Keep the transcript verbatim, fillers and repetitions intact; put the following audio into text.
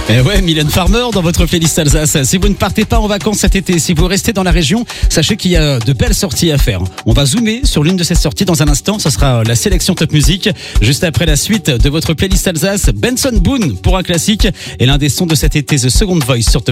Eh ouais, Mylène Farmer dans votre playlist Alsace. Si vous ne partez pas en vacances cet été, si vous restez dans la région, sachez qu'il y a de belles sorties à faire. On va zoomer sur l'une de ces sorties dans un instant. Ce sera la sélection Top Music. Juste après la suite de votre playlist Alsace, Benson Boone pour un classique et l'un des sons de cet été, The Second Voice sur Top